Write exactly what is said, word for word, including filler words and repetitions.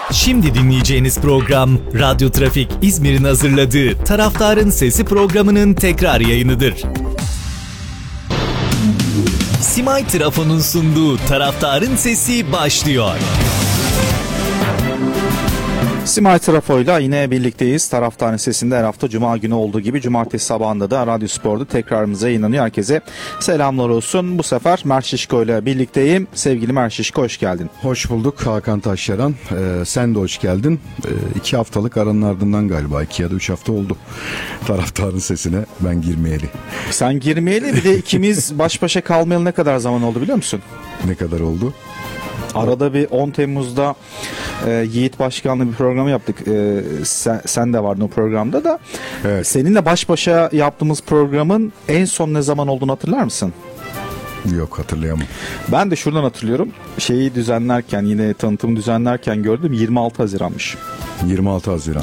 Şimdi dinleyeceğiniz program Radyo Trafik İzmir'in hazırladığı Taraftarın Sesi programının tekrar yayınıdır. Simay Trafo'nun sunduğu Taraftarın Sesi başlıyor. Simay Trafo'yla yine birlikteyiz. Taraftarın Sesi'nde her hafta Cuma günü olduğu gibi Cumartesi sabahında da Radyo Spor'da tekrarımıza yayınlanıyor. Herkese selamlar olsun. Bu sefer Mert Şişko ile birlikteyim. Sevgili Mert Şişko, hoş geldin. Hoş bulduk Hakan Taşyaran. Ee, sen de hoş geldin. Ee, iki haftalık aranın ardından galiba iki ya da üç hafta oldu Taraftarın Sesi'ne ben girmeyeli. Sen girmeyeli, bir de ikimiz baş başa kalmayalı ne kadar zaman oldu biliyor musun? Ne kadar oldu? Arada bir on Temmuz'da e, Yiğit Başkan'la bir program yaptık. E, sen, sen de vardın o programda da. Evet. Seninle baş başa yaptığımız programın en son ne zaman olduğunu hatırlar mısın? Yok, hatırlayamam. Ben de şuradan hatırlıyorum. Şeyi düzenlerken, yine tanıtımı düzenlerken gördüm, yirmi altı Haziran'mış. yirmi altı Haziran.